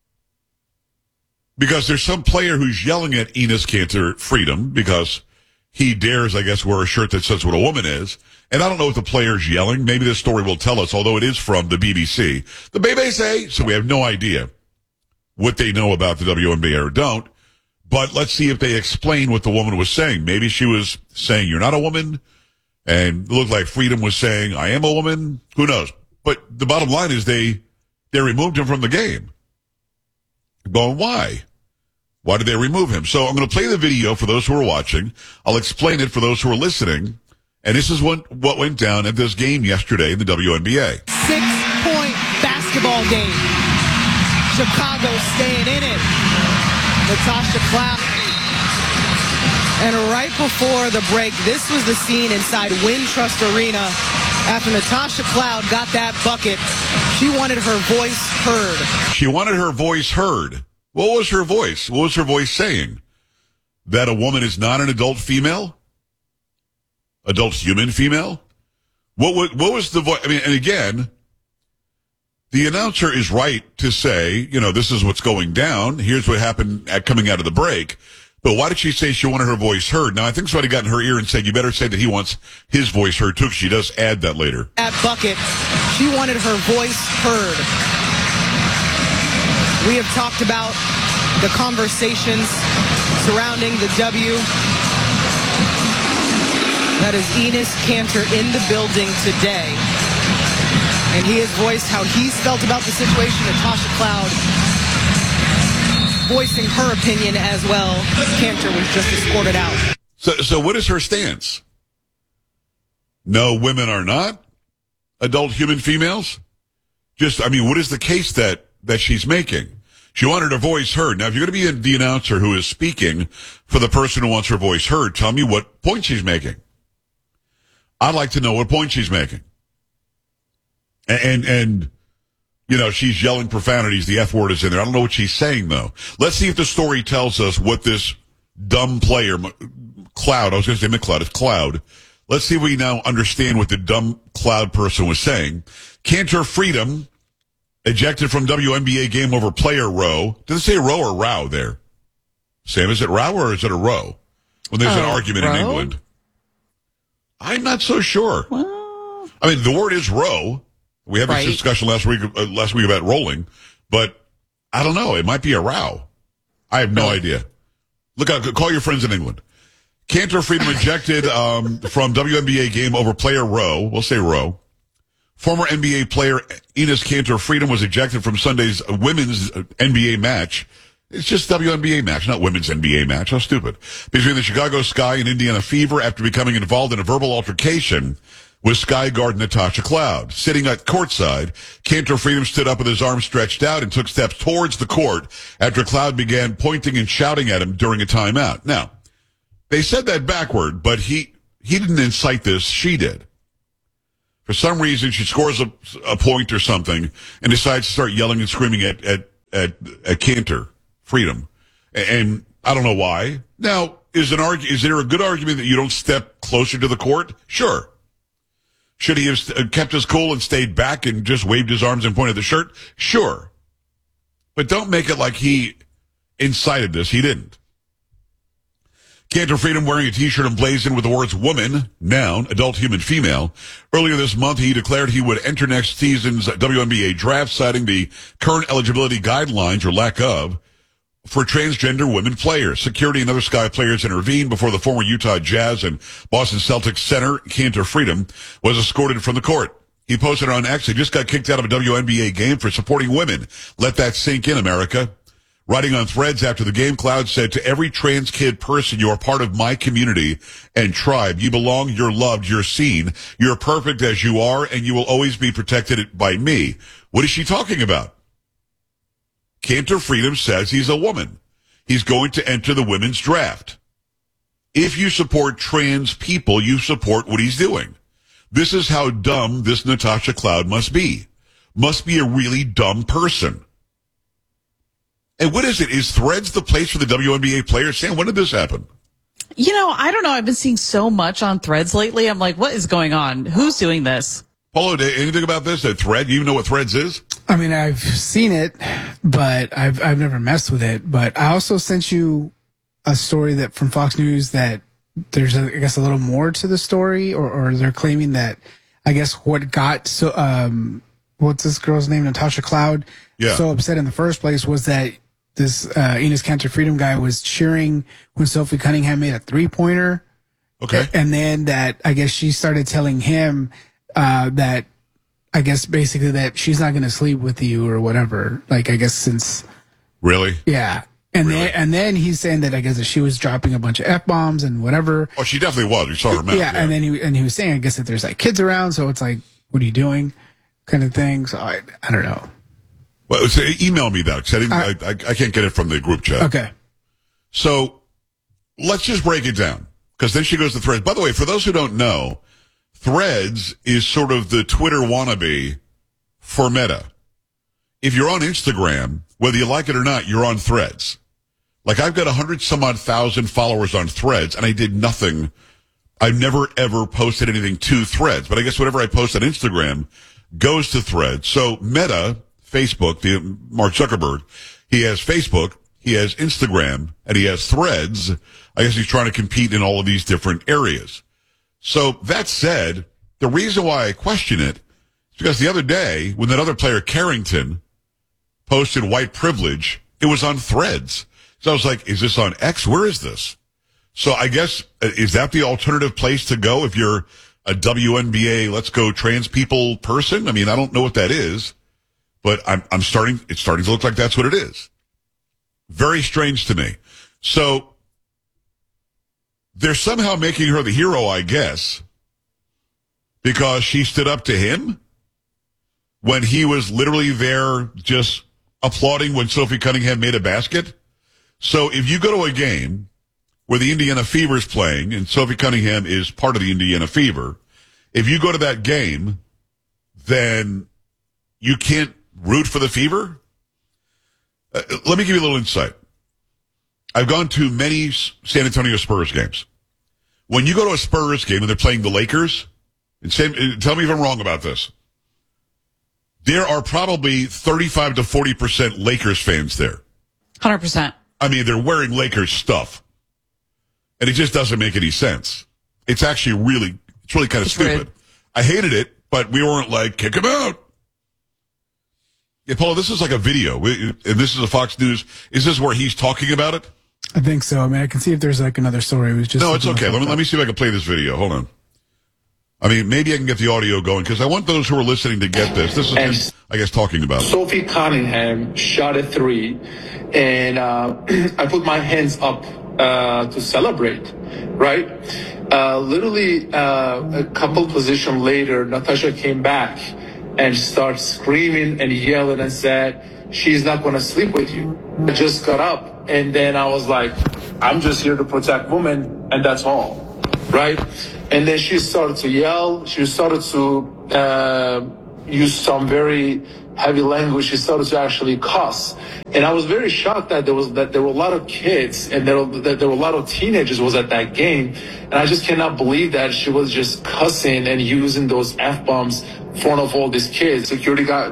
Because there's some player who's yelling at Enes Kanter Freedom because he dares, I guess, wear a shirt that says what a woman is. And I don't know if the player's yelling. Maybe this story will tell us, although it is from the BBC. The BBC, so we have no idea what they know about the WNBA or don't. But let's see if they explain what the woman was saying. Maybe she was saying, you're not a woman. And it looked like Freedom was saying, I am a woman. Who knows? But the bottom line is they removed him from the game. Going, why? Why did they remove him? So I'm going to play the video for those who are watching. I'll explain it for those who are listening. And this is what went down at this game yesterday in the WNBA. 6-point basketball game. Chicago staying in it. Natasha Cloud. And right before the break, this was the scene inside Wintrust Arena after Natasha Cloud got that bucket. She wanted her voice heard. She wanted her voice heard. What was her voice? What was her voice saying? That a woman is not an adult female? Adult human female? What was the voice? I mean, and again, the announcer is right to say, you know, this is what's going down. Here's what happened coming out of the break. But why did she say she wanted her voice heard? Now, I think somebody got in her ear and said, you better say that he wants his voice heard, too, because she does add that later. That bucket, she wanted her voice heard. We have talked about the conversations surrounding the W. That is Enes Kanter in the building today. And he has voiced how he's felt about the situation. Natasha Cloud voicing her opinion as well. Kanter was just escorted out. So what is her stance? No, women are not adult human females? Just, I mean, what is the case that she's making? She wanted her voice heard. Now, if you're going to be the announcer who is speaking for the person who wants her voice heard, tell me what point she's making. I'd like to know what point she's making. And you know, she's yelling profanities. The F word is in there. I don't know what she's saying, though. Let's see if the story tells us what this dumb player, Cloud, I was going to say McCloud, it's Cloud. Let's see if we now understand what the dumb Cloud person was saying. Kanter Freedom ejected from WNBA game over player row. Did it say row or row there? Sam, is it row or is it a row? When there's an argument row? in England. I'm not so sure. Well, I mean, the word is row. We had this discussion last week about rolling, but I don't know. It might be a row. I have no idea. Look out. Call your friends in England. Kanter Freedom ejected from WNBA game over player row. We'll say row. Former NBA player Enes Kanter Freedom was ejected from Sunday's women's NBA match It's just WNBA match, not women's NBA match. How stupid. Between the Chicago Sky and Indiana Fever after becoming involved in a verbal altercation with Sky guard Natasha Cloud. Sitting at courtside, Cantor Freedom stood up with his arms stretched out and took steps towards the court after Cloud began pointing and shouting at him during a timeout. Now, they said that backward, but he didn't incite this. She did. For some reason, she scores a point or something and decides to start yelling and screaming at Cantor Freedom. And I don't know why. Now, is there a good argument that you don't step closer to the court? Sure. Should he have kept his cool and stayed back and just waved his arms and pointed the shirt? Sure. But don't make it like he incited this. He didn't. Cantor Freedom wearing a t-shirt emblazoned with the words woman, noun, adult, human, female. Earlier this month, he declared he would enter next season's WNBA draft, citing the current eligibility guidelines, or lack of, for transgender women players. Security and other Sky players intervened before the former Utah Jazz and Boston Celtics center, Cantor Freedom, was escorted from the court. He posted on X, he just got kicked out of a WNBA game for supporting women. Let that sink in, America. Writing on Threads after the game, Cloud said, to every trans kid person, you are part of my community and tribe. You belong, you're loved, you're seen. You're perfect as you are, and you will always be protected by me. What is she talking about? Cantor Freedom says he's a woman. He's going to enter the women's draft. If you support trans people, you support what he's doing. This is how dumb this Natasha Cloud must be. Must be a really dumb person. And what is it? Is Threads the place for the WNBA players? Sam, when did this happen? You know, I don't know. I've been seeing so much on Threads lately. I'm like, what is going on? Who's doing this? Paulo, anything about this? That Thread? You even know what Threads is? I mean, I've seen it, but I've never messed with it. But I also sent you a story that from Fox News that there's, I guess, a little more to the story, or they're claiming that, I guess, what got so what's this girl's name, Natasha Cloud, so upset in the first place was that this Enes Kanter Freedom guy was cheering when Sophie Cunningham made a 3-pointer. Okay. And then that, I guess, she started telling him that, I guess, basically that she's not going to sleep with you or whatever. Like, I guess since. Really? Yeah. And really? then he's saying that, I guess, that she was dropping a bunch of F-bombs and whatever. Oh, she definitely was. We saw her mouth. Yeah. And then he was saying, I guess, that there's like kids around. So it's like, what are you doing? Kind of thing. So I don't know. Well, so email me that, because I can't get it from the group chat. Okay. So let's just break it down, because then she goes to Threads. By the way, for those who don't know, Threads is sort of the Twitter wannabe for Meta. If you're on Instagram, whether you like it or not, you're on Threads. Like, I've got 100-some-odd-thousand followers on Threads, and I did nothing. I've never, ever posted anything to Threads, but I guess whatever I post on Instagram goes to Threads. So Meta, Facebook, Mark Zuckerberg, he has Facebook, he has Instagram, and he has Threads. I guess he's trying to compete in all of these different areas. So that said, the reason why I question it is because the other day, when that other player, Carrington, posted white privilege, it was on Threads. So I was like, is this on X? Where is this? So I guess, is that the alternative place to go if you're a WNBA, let's go trans people person? I mean, I don't know what that is. But it's starting to look like that's what it is. Very strange to me. So they're somehow making her the hero, I guess, because she stood up to him when he was literally there just applauding when Sophie Cunningham made a basket. So if you go to a game where the Indiana Fever is playing and Sophie Cunningham is part of the Indiana Fever, if you go to that game, then you can't root for the Fever? Let me give you a little insight. I've gone to many San Antonio Spurs games. When you go to a Spurs game and they're playing the Lakers, and tell me if I'm wrong about this, there are probably 35 to 40% Lakers fans there. 100%. I mean, they're wearing Lakers stuff. And it just doesn't make any sense. It's actually really kind of stupid. Rude. I hated it, but we weren't like, kick him out. Yeah, Paul, this is like a video, and this is a Fox News. Is this where he's talking about it? I think so. I mean, I can see if there's like another story. It was just no, it's okay. Let me see if I can play this video. Hold on. I mean, maybe I can get the audio going because I want those who are listening to get this. This is him, I guess, talking about it. Sophie Cunningham shot a 3, and I put my hands up to celebrate, right? Literally, a couple position later, Natasha came back and started screaming and yelling and said, she's not going to sleep with you. I just got up, and then I was like, I'm just here to protect women, and that's all, right? And then she started to yell. She started to use some very heavy language. She started to actually cuss. And I was very shocked that there were a lot of kids and there were a lot of teenagers was at that game. And I just cannot believe that she was just cussing and using those F-bombs in front of all these kids. Security guy,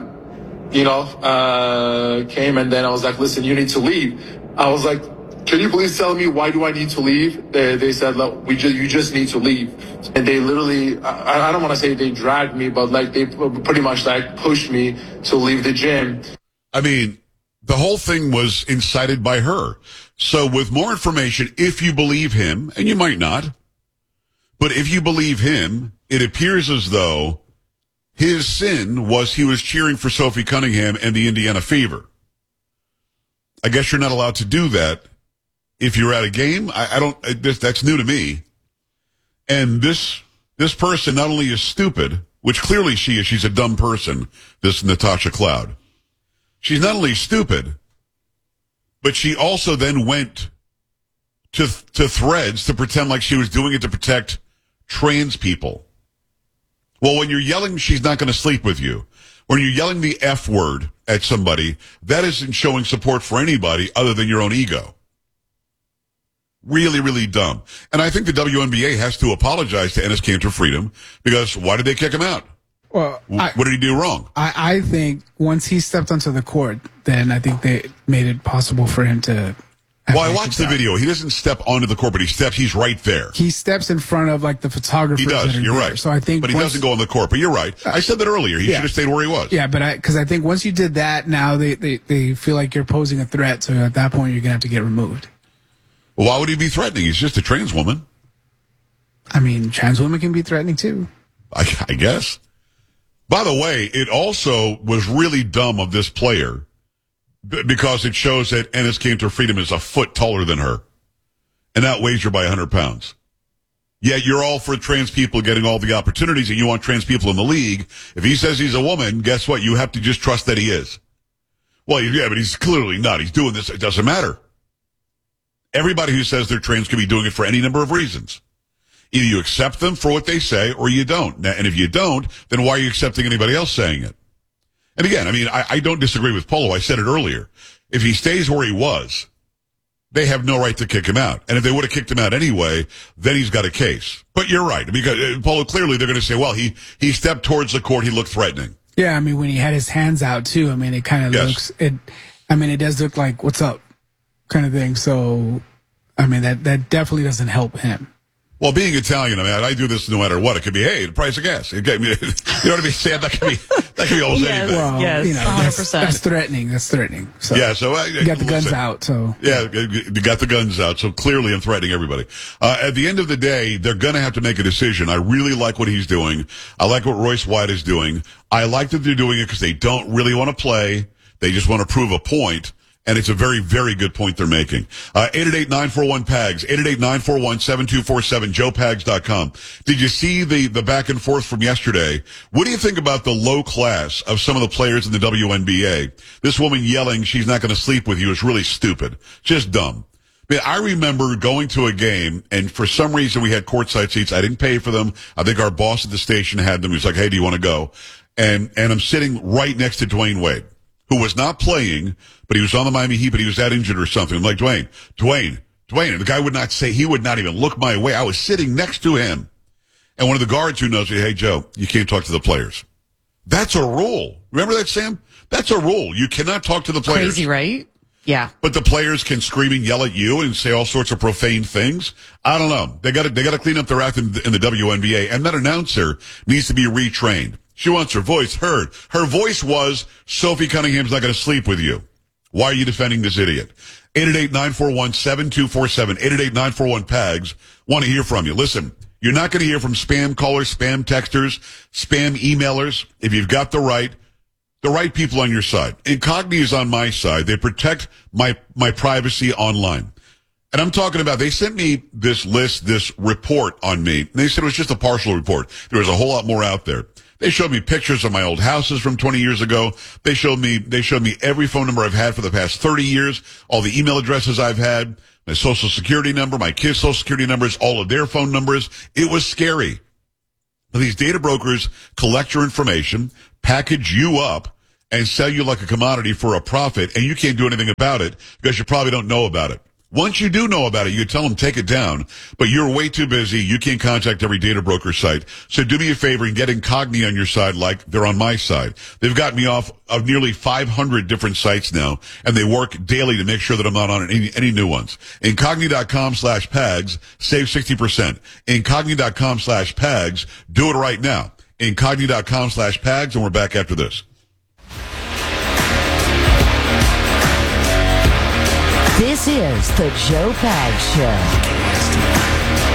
came, and then I was like, listen, you need to leave. I was like, can you please tell me why do I need to leave? They said, look, you just need to leave. And they literally, I don't want to say they dragged me, but like they pretty much like pushed me to leave the gym. I mean, the whole thing was incited by her. So with more information, if you believe him, and you might not, but if you believe him, it appears as though his sin was he was cheering for Sophie Cunningham and the Indiana Fever. I guess you're not allowed to do that if you're at a game. That's new to me. And this person not only is stupid, which clearly she is, she's a dumb person, this Natasha Cloud. She's not only stupid, but she also then went to Threads to pretend like she was doing it to protect trans people. Well, when you're yelling, she's not going to sleep with you. When you're yelling the F word at somebody, that isn't showing support for anybody other than your own ego. Really, really dumb. And I think the WNBA has to apologize to Enes Kanter Freedom because why did they kick him out? Well, what did he do wrong? I think once he stepped onto the court, then I think they made it possible for him to. Well, I watched the video. He doesn't step onto the court, but he's right there. He steps in front of like the photographers. He does. That are You're there. right. So I think, but he doesn't go on the court. But you're right. I said that earlier. He should have stayed where he was. Yeah, but because I think once you did that, now they feel like you're posing a threat. So at that point, you're gonna have to get removed. Well, why would he be threatening? He's just a trans woman. I mean, trans women can be threatening too. I guess. By the way, it also was really dumb of this player because it shows that Enes Kanter Freedom is a foot taller than her and outweighs her by 100 pounds. Yet you're all for trans people getting all the opportunities and you want trans people in the league. If he says he's a woman, guess what? You have to just trust that he is. Well, yeah, but he's clearly not. He's doing this. It doesn't matter. Everybody who says they're trans could be doing it for any number of reasons. Either you accept them for what they say or you don't. And if you don't, then why are you accepting anybody else saying it? And again, I mean, I don't disagree with Polo. I said it earlier. If he stays where he was, they have no right to kick him out. And if they would have kicked him out anyway, then he's got a case. But you're right. Because Polo, clearly they're going to say, well, he stepped towards the court. He looked threatening. Yeah. I mean, when he had his hands out too, I mean, it kind of looks, it does look like, what's up kind of thing. So, I mean, that definitely doesn't help him. Well, being Italian, I mean, I do this no matter what. It could be, hey, the price of gas. You know what I mean? Sam, that could be almost anything. Well, yes, 100%. That's threatening. That's threatening. So yeah, so you got the guns out. So yeah, you got the guns out. So clearly, I'm threatening everybody. At the end of the day, they're going to have to make a decision. I really like what he's doing. I like what Royce White is doing. I like that they're doing it because they don't really want to play. They just want to prove a point. And it's a very, very good point they're making. 888-941-PAGS, 888-941-7247, joepags.com. Did you see the back and forth from yesterday? What do you think about the low class of some of the players in the WNBA? This woman yelling she's not going to sleep with you is really stupid. Just dumb. I mean, I remember going to a game, and for some reason we had courtside seats. I didn't pay for them. I think our boss at the station had them. He was like, hey, do you want to go? And I'm sitting right next to Dwayne Wade, who was not playing, but he was on the Miami Heat, but he was that injured or something. I'm like, Dwayne. And the guy would not say, he would not even look my way. I was sitting next to him. And one of the guards who knows me, hey, Joe, you can't talk to the players. That's a rule. Remember that, Sam? That's a rule. You cannot talk to the players. Crazy, right? Yeah. But the players can scream and yell at you and say all sorts of profane things. I don't know. They got to clean up their act in the WNBA. And that announcer needs to be retrained. She wants her voice heard. Her voice was, Sophie Cunningham's not going to sleep with you. Why are you defending this idiot? 888-941-7247, 888-941-PAGS. Want to hear from you. Listen, You're not going to hear from spam callers, spam texters, spam emailers. If you've got the right people on your side. Incogni is on my side. They protect my privacy online. And I'm talking about, they sent me this list, this report on me. And they said it was just a partial report. There was a whole lot more out there. They showed me pictures of my old houses from 20 years ago. They showed me every phone number I've had for the past 30 years, all the email addresses I've had, my social security number, my kids' social security numbers, all of their phone numbers. It was scary. But these data brokers collect your information, package you up, and sell you like a commodity for a profit, and you can't do anything about it because you probably don't know about it. Once you do know about it, you tell them take it down, but you're way too busy. You can't contact every data broker site. So do me a favor and get Incogni on your side like they're on my side. They've got me off of nearly 500 different sites now, and they work daily to make sure that I'm not on any new ones. Incogni.com/PAGS, save 60%. Incogni.com/PAGS, do it right now. Incogni.com/PAGS, and we're back after this. This is the Joe Pags Show.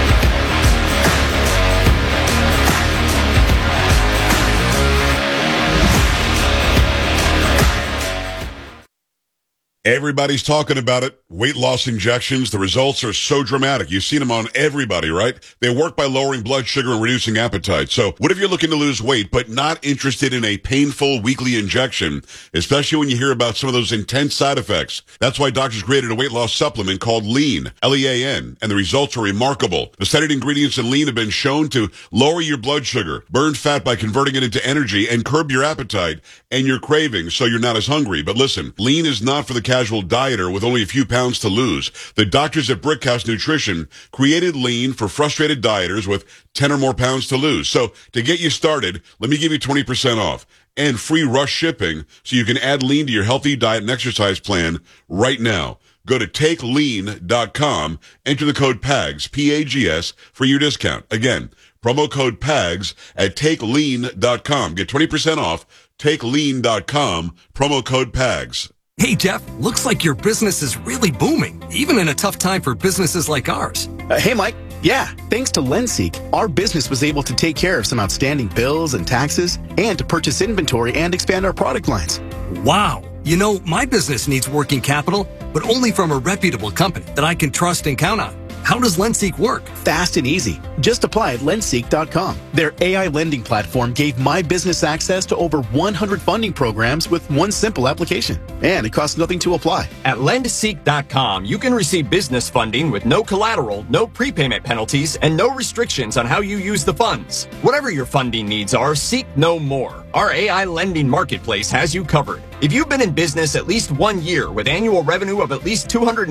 Everybody's talking about it. Weight loss injections. The results are so dramatic. You've seen them on everybody, right? They work by lowering blood sugar and reducing appetite. So what if you're looking to lose weight, but not interested in a painful weekly injection, especially when you hear about some of those intense side effects? That's why doctors created a weight loss supplement called Lean, L-E-A-N, and the results are remarkable. The studied ingredients in Lean have been shown to lower your blood sugar, burn fat by converting it into energy, and curb your appetite and your cravings so you're not as hungry. But listen, Lean is not for the casual dieter with only a few pounds to lose. The doctors at Brickhouse Nutrition created Lean for frustrated dieters with 10 or more pounds to lose. So to get you started, let me give you 20% off and free rush shipping so you can add Lean to your healthy diet and exercise plan right now. Go to takelean.com, enter the code PAGS, P-A-G-S, for your discount. Again, promo code PAGS at takelean.com. Get 20% off, takelean.com, promo code PAGS. Hey, Jeff, looks like your business is really booming, even in a tough time for businesses like ours. Hey, Mike. Yeah, thanks to LendSeek, our business was able to take care of some outstanding bills and taxes and to purchase inventory and expand our product lines. Wow. You know, my business needs working capital, but only from a reputable company that I can trust and count on. How does LendSeek work? Fast and easy. Just apply at lendseek.com. Their AI lending platform gave my business access to over 100 funding programs with one simple application. And it costs nothing to apply. At lendseek.com, you can receive business funding with no collateral, no prepayment penalties, and no restrictions on how you use the funds. Whatever your funding needs are, seek no more. Our AI lending marketplace has you covered. If you've been in business at least 1 year with annual revenue of at least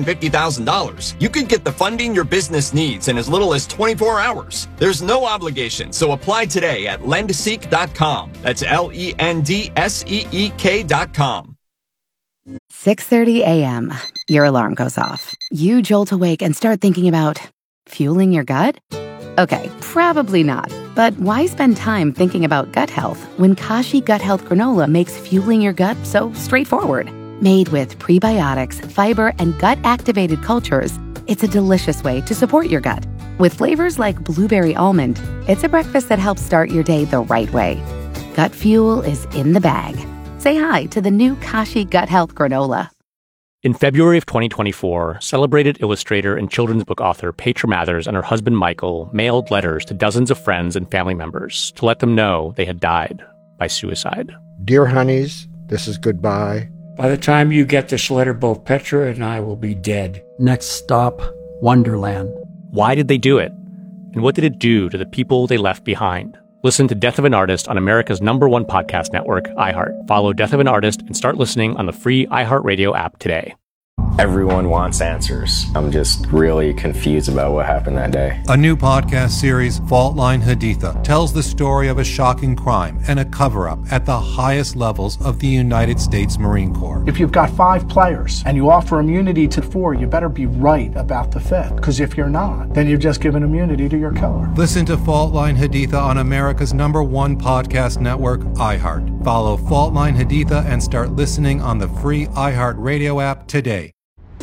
$250,000, you can get the funding your business needs in as little as 24 hours. There's no obligation, so apply today at lendseek.com. That's LENDSEEK.com. 6:30 a.m. Your alarm goes off. You jolt awake and start thinking about fueling your gut? Okay, probably not. But why spend time thinking about gut health when Kashi Gut Health Granola makes fueling your gut so straightforward? Made with prebiotics, fiber, and gut-activated cultures, it's a delicious way to support your gut. With flavors like blueberry almond, it's a breakfast that helps start your day the right way. Gut fuel is in the bag. Say hi to the new Kashi Gut Health Granola. In February of 2024, celebrated illustrator and children's book author Petra Mathers and her husband Michael mailed letters to dozens of friends and family members to let them know they had died by suicide. Dear honeys, this is goodbye. By the time you get this letter, both Petra and I will be dead. Next stop, Wonderland. Why did they do it? And what did it do to the people they left behind? Listen to Death of an Artist on America's #1 podcast network, iHeart. Follow Death of an Artist and start listening on the free iHeartRadio app today. Everyone wants answers. I'm just really confused about what happened that day. A new podcast series, Fault Line Haditha, tells the story of a shocking crime and a cover-up at the highest levels of the United States Marine Corps. If you've got 5 players and you offer immunity to 4, you better be right about the 5th. Because if you're not, then you've just given immunity to your killer. Listen to Fault Line Haditha on America's #1 podcast network, iHeart. Follow Fault Line Haditha and start listening on the free iHeart Radio app today.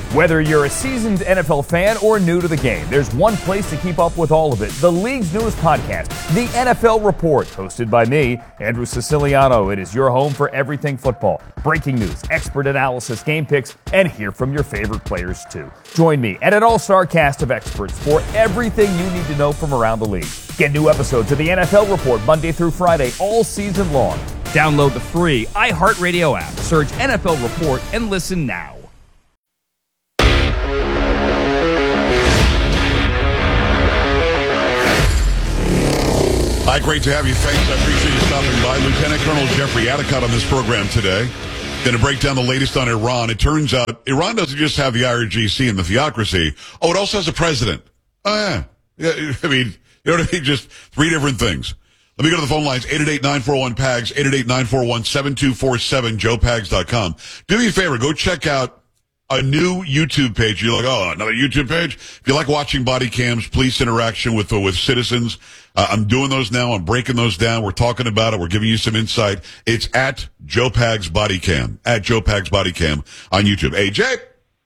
Whether you're a seasoned NFL fan or new to the game, there's one place to keep up with all of it. The league's newest podcast, The NFL Report, hosted by me, Andrew Siciliano. It is your home for everything football. Breaking news, expert analysis, game picks, and hear from your favorite players too. Join me and an all-star cast of experts for everything you need to know from around the league. Get new episodes of The NFL Report Monday through Friday all season long. Download the free iHeartRadio app. Search NFL Report and listen now. Hi, great to have you. Thanks. I appreciate you stopping by. Lieutenant Colonel Jeffrey Adicott on this program today. Going to break down the latest on Iran. It turns out Iran doesn't just have the IRGC and the theocracy. Oh, it also has a president. Oh, yeah. I mean, you know what I mean? Just three different things. Let me go to the phone lines. 888-941-PAGS, 888-941-7247, joepags.com. Do me a favor. Go check out a new YouTube page. You're like, oh, another YouTube page? If you like watching body cams, police interaction with citizens, I'm doing those now. I'm breaking those down. We're talking about it. We're giving you some insight. It's at Joe Pags Body Cam, at Joe Pags Body Cam on YouTube. AJ?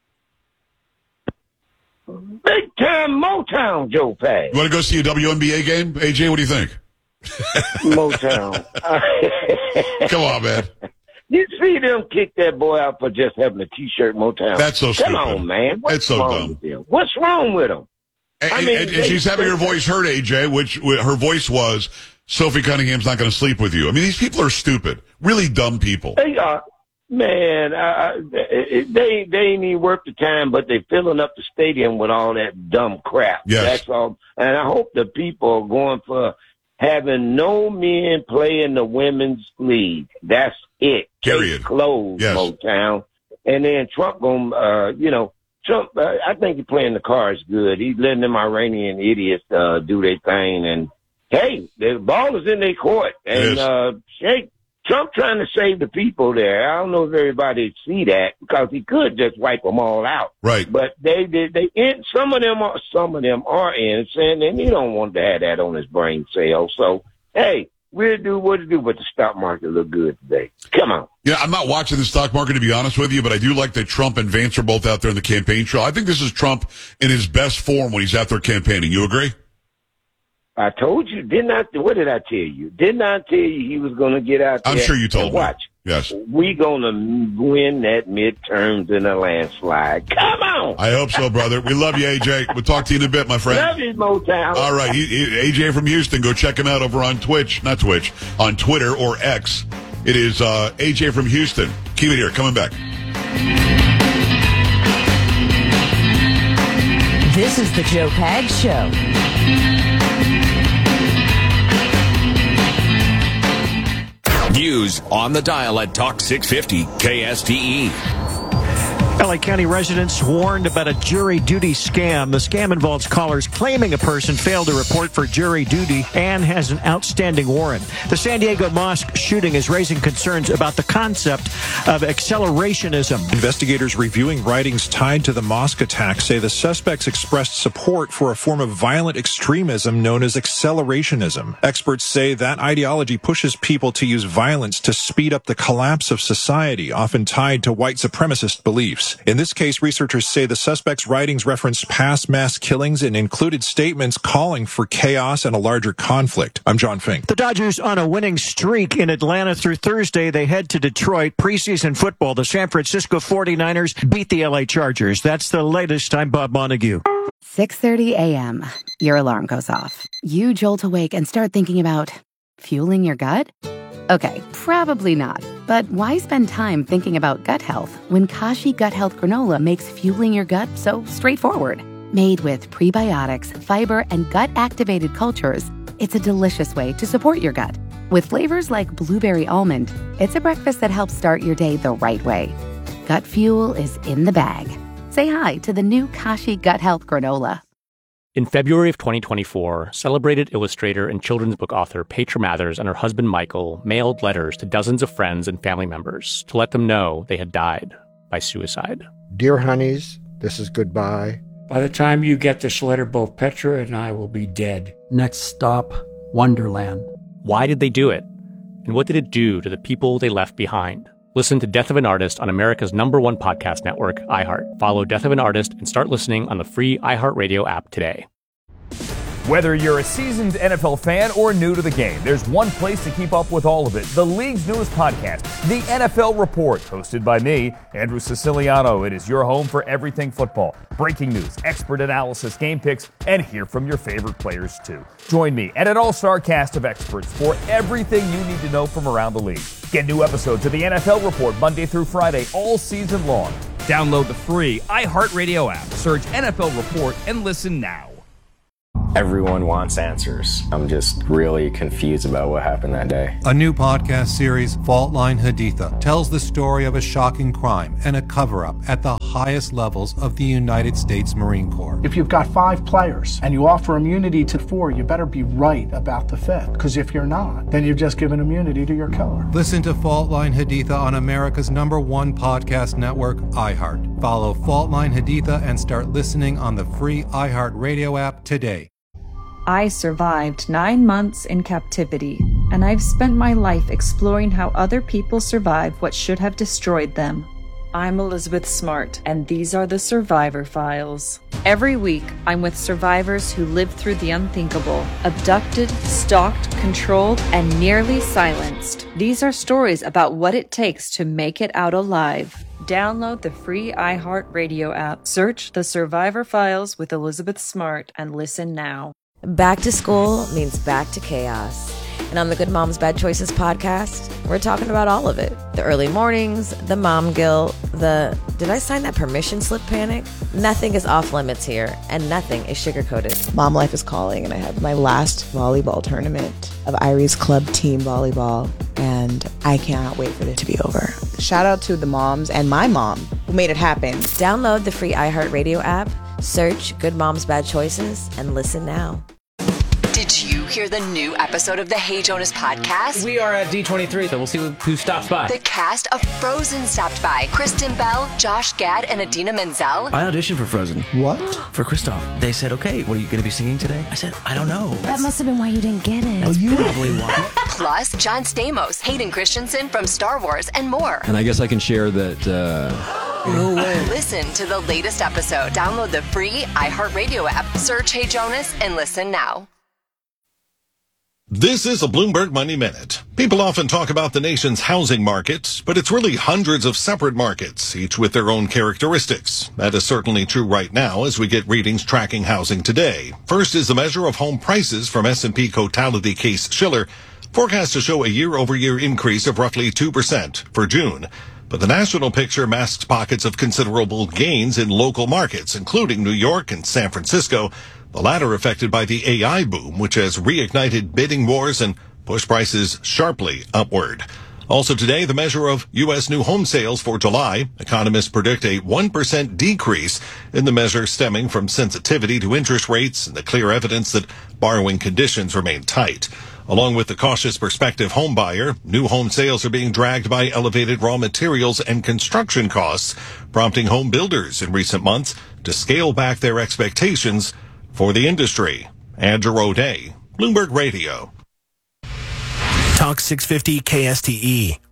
Big time Motown, Joe Pags. You want to go see a WNBA game? AJ, what do you think? Motown. Come on, man. You see them kick that boy out for just having a T-shirt Motown. That's so stupid. Come on, man. What's so wrong dumb. with them? What's wrong with them? And she's having her voice heard, AJ, which her voice was, Sophie Cunningham's not going to sleep with you. I mean, these people are stupid. Really dumb people. They are. Man, they ain't even worth the time, but they filling up the stadium with all that dumb crap. Yes. That's all. And I hope the people are going for having no men play in the women's league. That's it. Period. Close, Yes. Motown. And then Trump Trump, I think he's playing the cards good. He's letting them Iranian idiots do their thing. And, hey, the ball is in their court. And, Trump trying to save the people there. I don't know if everybody see that because he could just wipe them all out. Right. But some of them are innocent, and he don't want to have that on his brain cell. So, hey, we'll do what to do, but the stock market look good today. Come on. Yeah, I'm not watching the stock market, to be honest with you, but I do like that Trump and Vance are both out there in the campaign trail. I think this is Trump in his best form when he's out there campaigning. You agree? I told you, what did I tell you? Didn't I tell you he was going to get out there? I'm sure you told me. Watch. Yes. We going to win that midterms in a landslide. Come on. I hope so, brother. We love you, AJ. We'll talk to you in a bit, my friend. Love you, Motown. All right. AJ from Houston. Go check him out over on on Twitter or X. It is AJ from Houston. Keep it here. Coming back. This is the Joe Pags Show. News on the dial at Talk 650 KSTE. LA County residents warned about a jury duty scam. The scam involves callers claiming a person failed to report for jury duty and has an outstanding warrant. The San Diego mosque shooting is raising concerns about the concept of accelerationism. Investigators reviewing writings tied to the mosque attack say the suspects expressed support for a form of violent extremism known as accelerationism. Experts say that ideology pushes people to use violence to speed up the collapse of society, often tied to white supremacist beliefs. In this case, researchers say the suspects' writings referenced past mass killings and included statements calling for chaos and a larger conflict. I'm John Fink. The Dodgers on a winning streak in Atlanta through Thursday. They head to Detroit. Preseason football. The San Francisco 49ers beat the LA Chargers. That's the latest. I'm Bob Montague. 6:30 a.m. Your alarm goes off. You jolt awake and start thinking about fueling your gut? Okay, probably not. But why spend time thinking about gut health when Kashi Gut Health Granola makes fueling your gut so straightforward? Made with prebiotics, fiber, and gut-activated cultures, it's a delicious way to support your gut. With flavors like blueberry almond, it's a breakfast that helps start your day the right way. Gut fuel is in the bag. Say hi to the new Kashi Gut Health Granola. In February of 2024, celebrated illustrator and children's book author Petra Mathers and her husband Michael mailed letters to dozens of friends and family members to let them know they had died by suicide. Dear honeys, this is goodbye. By the time you get this letter, both Petra and I will be dead. Next stop, Wonderland. Why did they do it? And what did it do to the people they left behind? Listen to Death of an Artist on America's #1 podcast network, iHeart. Follow Death of an Artist and start listening on the free iHeartRadio app today. Whether you're a seasoned NFL fan or new to the game, there's one place to keep up with all of it. The league's newest podcast, The NFL Report, hosted by me, Andrew Siciliano. It is your home for everything football. Breaking news, expert analysis, game picks, and hear from your favorite players too. Join me and an all-star cast of experts for everything you need to know from around the league. Get new episodes of The NFL Report Monday through Friday all season long. Download the free iHeartRadio app. Search NFL Report and listen now. Everyone wants answers. I'm just really confused about what happened that day. A new podcast series, Fault Line Haditha, tells the story of a shocking crime and a cover-up at the highest levels of the United States Marine Corps. If you've got 5 players and you offer immunity to 4, you better be right about the 5th. Because if you're not, then you've just given immunity to your killer. Listen to Fault Line Haditha on America's #1 podcast network, iHeart. Follow Fault Line Haditha and start listening on the free iHeart Radio app today. I survived 9 months in captivity, and I've spent my life exploring how other people survive what should have destroyed them. I'm Elizabeth Smart, and these are the Survivor Files. Every week, I'm with survivors who lived through the unthinkable, abducted, stalked, controlled, and nearly silenced. These are stories about what it takes to make it out alive. Download the free iHeartRadio app, search The Survivor Files with Elizabeth Smart, and listen now. Back to school means back to chaos. And on the Good Moms Bad Choices podcast, we're talking about all of it. The early mornings, the mom guilt, the did I sign that permission slip panic? Nothing is off limits here, and nothing is sugar-coated. Mom life is calling, and I have my last volleyball tournament of Irie's club team volleyball, and I cannot wait for it to be over. Shout out to the moms and my mom who made it happen. Download the free iHeartRadio app, search Good Moms Bad Choices, and listen now. Did you hear the new episode of the Hey Jonas podcast? We are at D23, so we'll see who stops by. The cast of Frozen stopped by. Kristen Bell, Josh Gad, and Idina Menzel. I auditioned for Frozen. What? For Kristoff. They said, okay, what are you going to be singing today? I said, I don't know. That must have been why you didn't get it. That's probably why. Plus, John Stamos, Hayden Christensen from Star Wars, and more. And I guess I can share that... No way. Listen to the latest episode. Download the free iHeartRadio app. Search Hey Jonas and listen now. This is a Bloomberg Money Minute. People often talk about the nation's housing market, but it's really hundreds of separate markets, each with their own characteristics. That is certainly true right now as we get readings tracking housing today. First is the measure of home prices from S&P Cotality Case-Shiller, forecast to show a year-over-year increase of roughly 2% for June. But the national picture masks pockets of considerable gains in local markets, including New York and San Francisco, the latter affected by the AI boom, which has reignited bidding wars and pushed prices sharply upward. Also today, the measure of U.S. new home sales for July. Economists predict a 1% decrease in the measure stemming from sensitivity to interest rates and the clear evidence that borrowing conditions remain tight. Along with the cautious prospective home buyer, new home sales are being dragged by elevated raw materials and construction costs, prompting home builders in recent months to scale back their expectations for the industry. Andrew O'Day, Bloomberg Radio. Talk 650 KSTE.